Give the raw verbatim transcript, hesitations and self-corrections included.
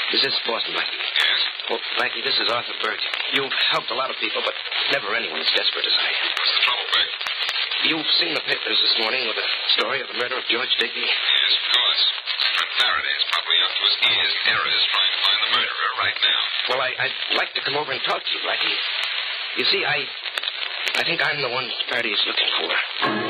Is this Boston, Blackie? Yes? Well, Blackie, this is Arthur Burke. You've helped a lot of people, but never anyone as desperate as I am. What's the trouble, Burke? You've seen the papers this morning with the story of the murder of George Digby? Yes, of course. Fred Faraday is probably up to his ears in errors trying to find the murderer right now. Well, I, I'd like to come over and talk to you, Blackie. You see, I... I think I'm the one Faraday's looking for.